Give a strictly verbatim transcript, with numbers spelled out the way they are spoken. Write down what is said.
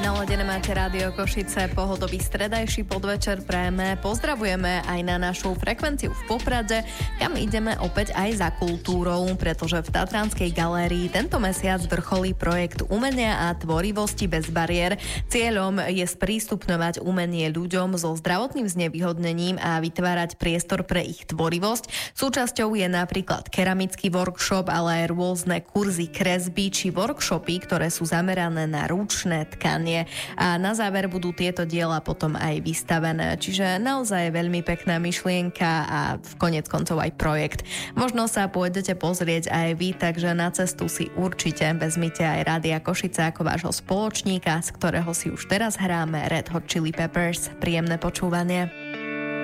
Naladené máte Rádio Košice, pohodový stredajší podvečer prajeme. Pozdravujeme aj na našu frekvenciu v Poprade, kam ideme opäť aj za kultúrou, pretože v Tatranskej galérii tento mesiac vrcholí projekt umenia a tvorivosti bez bariér. Cieľom je sprístupňovať umenie ľuďom so zdravotným znevýhodnením a vytvárať priestor pre ich tvorivosť. Súčasťou je napríklad keramický workshop, ale aj rôzne kurzy kresby či workshopy, ktoré sú zamerané na ručné tkanie. A na záver budú tieto diela potom aj vystavené. Čiže naozaj veľmi pekná myšlienka a v konec koncov aj projekt. Možno sa pôjdete pozrieť aj vy, takže na cestu si určite vezmite aj Rádia Košice ako vášho spoločníka, z ktorého si už teraz hráme Red Hot Chili Peppers. Príjemné počúvanie.